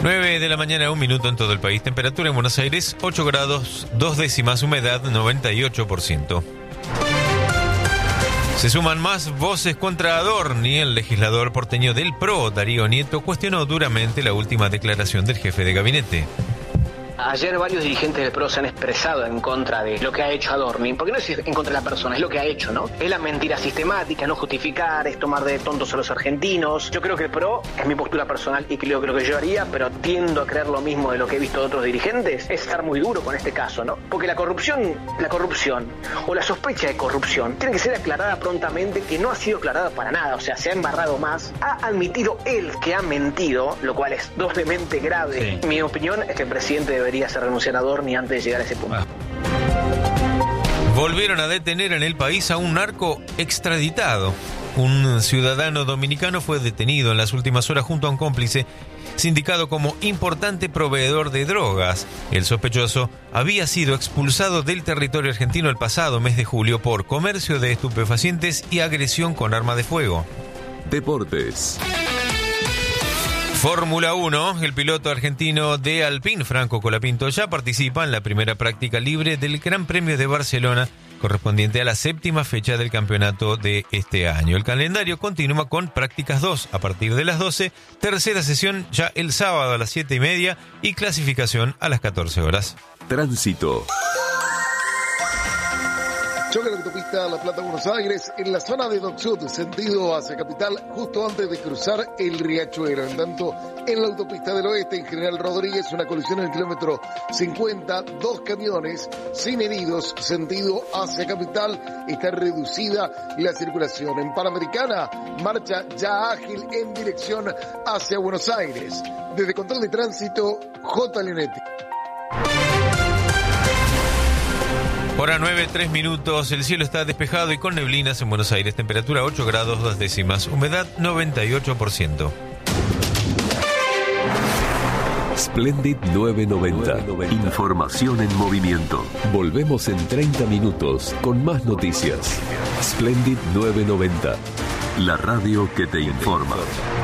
9 de la mañana, 1 minuto en todo el país. Temperatura en Buenos Aires, 8 grados, 2 décimas, humedad 98%. Se suman más voces contra Adorni. El legislador porteño del PRO, Darío Nieto, cuestionó duramente la última declaración del jefe de gabinete. Ayer varios dirigentes del PRO se han expresado en contra de lo que ha hecho Adorni, porque no es en contra de la persona, es lo que ha hecho, ¿no? Es la mentira sistemática, no justificar, es tomar de tontos a los argentinos. Yo creo que el PRO, es mi postura personal y creo que lo que yo haría, pero tiendo a creer lo mismo de lo que he visto de otros dirigentes, es estar muy duro con este caso, ¿no? Porque la corrupción o la sospecha de corrupción tiene que ser aclarada prontamente, que no ha sido aclarada para nada, o sea, se ha embarrado más, ha admitido él que ha mentido, lo cual es doblemente grave. Sí. Mi opinión es que el presidente debería hacer renunciar a Adorni antes de llegar a ese punto. Volvieron a detener en el país a un narco extraditado. Un ciudadano dominicano fue detenido en las últimas horas junto a un cómplice sindicado como importante proveedor de drogas. El sospechoso había sido expulsado del territorio argentino el pasado mes de julio por comercio de estupefacientes y agresión con arma de fuego. Deportes. Fórmula 1, el piloto argentino de Alpine, Franco Colapinto, ya participa en la primera práctica libre del Gran Premio de Barcelona, correspondiente a la 7ª fecha del campeonato de este año. El calendario continúa con prácticas 2 a partir de las 12, tercera sesión ya el sábado a las 7:30 y clasificación a las 14 horas. Tránsito. Choque de la autopista La Plata-Buenos Aires en la zona de Dock Sud, sentido hacia Capital, justo antes de cruzar el Riachuelo. En tanto, en la autopista del Oeste, en General Rodríguez, una colisión en el kilómetro 50, 2 camiones sin heridos, sentido hacia Capital, está reducida la circulación. En Panamericana, marcha ya ágil en dirección hacia Buenos Aires. Desde Control de Tránsito, J. Leonetti. Hora 9, 3 minutos, el cielo está despejado y con neblinas en Buenos Aires, temperatura 8 grados 2 décimas, humedad 98%. Splendid 990. Información en movimiento. Volvemos en 30 minutos con más noticias. Splendid 990. La radio que te informa.